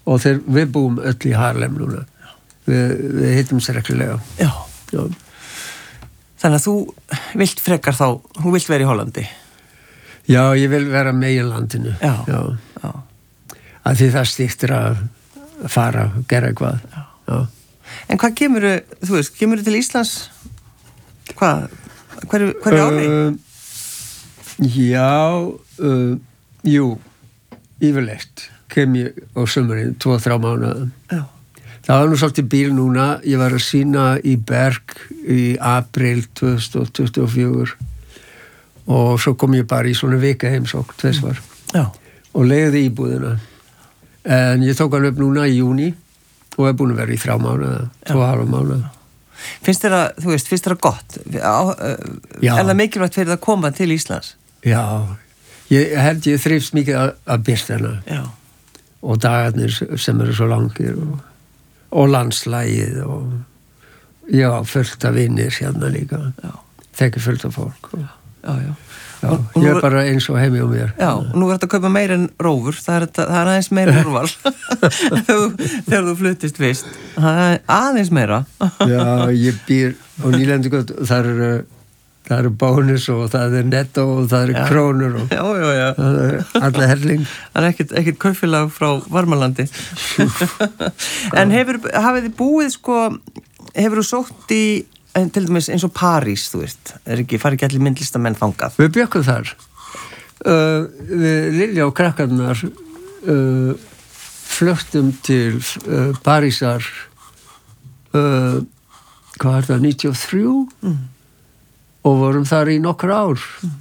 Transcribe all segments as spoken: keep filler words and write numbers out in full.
og þeir, við búum öll í Harlem núna. Við, við hittum sér reglulega. Já. Já. Þannig að þú vilt frekar þá, þú vilt vera í Hollandi? Já, ég vil vera meginlandinu. Já. Já. Já. Að því það stýttir að fara og gera eitthvað. Já. Já. En hvað kemur, þú veist, kemur til Íslands? Hvað? Hverju, hverju ári? Uh, já, uh, jú, yfirleitt kem ég á sömurinn, tvo, þrjá mánuða. Já. Það var nú svolítið bíl núna, ég var að sýna í Berg í april tvö þúsund tuttugu og fjögur og svo kom ég bara í svona vika heimsókn, tvisvar, Já. og leigði íbúðina. En ég tók hann upp núna í júní og er búin að vera í þrjá mánuða, tvo halva mánuða. Finnst þér að, þú veist, finnst þér að gott? Á, Já. Er það mikilvægt fyrir að koma til Íslands? Já, ég held ég þrifst mikið að, að byrst hérna. Já. Og dagarnir sem eru svo langir og, og landslægið og já, fullt af vinnir hérna líka. Já. Þekki fullt af fólk. Og, Já, já. já, Og- og ég nú er er- bara eins og heimi á mér. Já, og nú er þetta að kaupa meira en rófur, það er, þetta, það er aðeins meira úrval þegar, þú- þegar þú fluttist fyrst. Það er aðeins meira. Já, ég býr á Nýlendugötu og það eru, það eru bónus og það er netto og það eru Já. krónur og Já, já, já. það er alla helling. Það er ekkert, ekkert kaupfélag frá Varmalandi. En hefur, hafið þið búið sko, hefur þú sótt í, en til dæmis eins og París, þú veist, er ekki, fari ekki allir myndlistamenn þangað? Við bjökkum þar. Uh, við Lilja og krakkarnar uh, flögtum til uh, Parísar uh, hvað er það, níutíu og þrjú Mm. og vorum þar í nokkur ár. Mm.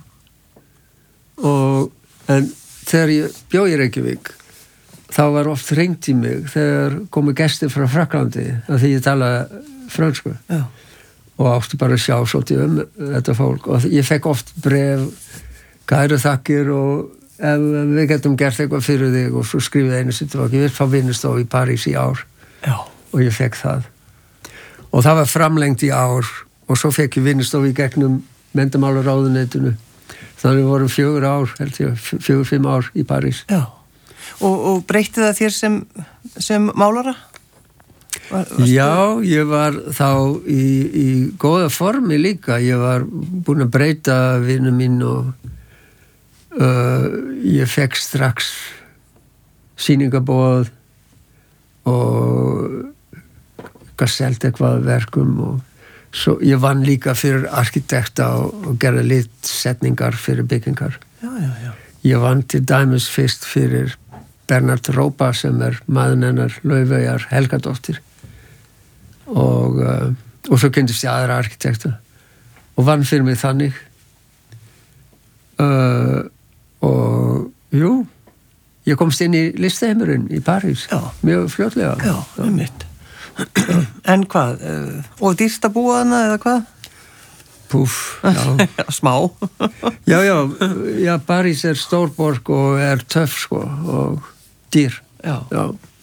Og en þegar ég bjó í Reykjavík þá var oft hringt í mig þegar komu gestir frá Frakklandi af því ég tala frönsku. Já. Og átti bara að sjá svolítið um þetta fólk og ég fekk oft bref, kæru þakkir og ef við getum gert eitthvað fyrir þig og svo skrifið einu sitt og ég vil fá vinnustofu í París í ár. Já. Og ég fekk það. Og það var framlengt í ár og svo fekk ég vinnustofu í gegnum menntamálaráðuneytinu. Þannig vorum fjögur ár, held ég, fjögur, fimm ár í París. Já. Og, og breytti það þér sem, sem málara? Var, Já, ég var þá í, í góða formi líka. Ég var búin að breyta vinnu mín og uh, ég fekk strax sýningabóð og selt eitthvað verkum og svo ég vann líka fyrir arkitekta og, og gerði litsetningar fyrir byggingar. Já, já, já. Ég vann til dæmis fyrst fyrir Bernhard Rópa sem er maðurinn hennar Laufeyjar Helgadóttir og, uh, og svo kynntist ég aðra arkitekta og vann fyrir mig þannig uh, og jú, ég komst inn í listaheimurinn í París. Já. Mjög fljótlega. Já, um mitt. En hvað? Uh, og dýrst að búa hana eða hvað? Púf, já. Smá. já, já, já, París er stórborg og er töff sko og dýr. Já. Já.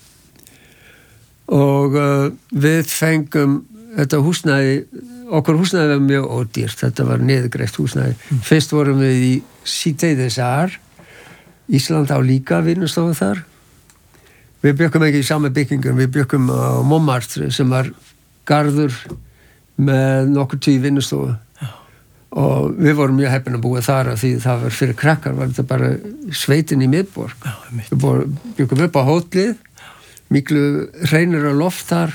Og uh, við fengum þetta húsnæði, okkur húsnæði var mjög ódýrt, þetta var niðurgreitt húsnæði. Mm. Fyrst vorum við í Cité des Arts, Ísland á líka vinnustofu þar. Við bjökkum ekki í sama byggingum, við bjökkum á Montmartre sem var garður með nokkur tíu vinnustofu. Já. Og við vorum mjög heppin að búa þar af því það var fyrir krakkar, var þetta bara sveitin í miðborg. Já, mitt. Við bjökkum upp á hótlið, miklu hreinara loft þar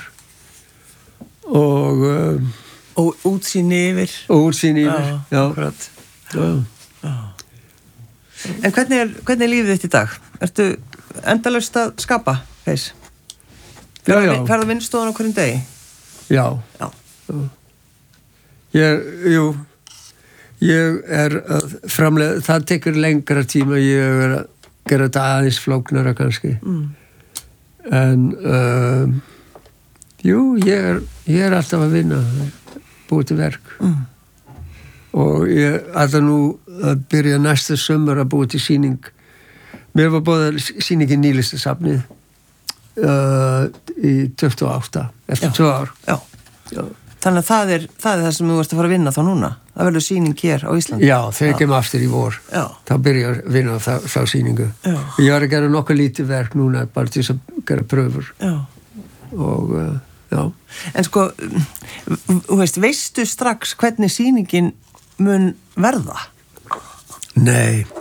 og um, Og útsýni yfir. og útsýni yfir. Já, Já. akkurat. Já. Já. En hvernig er, hvernig er lífið þitt í dag? Ertu endalaust að skapa, Heis? Já, já. Ferðu að vinnstofan á hverjum degi? Já. Já. Já. Ég, jú, ég er að framlega, það tekur lengra tíma, ég er að gera þetta aðeins flóknara kannski. Mm. En, um, jú, ég er, ég er alltaf að vinna, búið til verk. Mm. Og ég ætla nú að byrja næsta sumar að búið til sýning. Mér var búið að sýning í Nýlistasafnið uh, í tuttugu og átta, eftir Já. tvö ár. Já. Já. Þannig að það er, það er það sem þú ert að fara að vinna þá núna. Það verður sýning hér á Íslandi. Já, þegar ég kem aftur í vor. Já. Þá byrja ég að vinna þá, þá sýningu. Já. Ég var að gera nokkuð lítið verk núna, bara til að gera pröfur. Já. Og, uh, já. En sko, þú veist, veistu strax hvernig sýningin mun verða? Nei.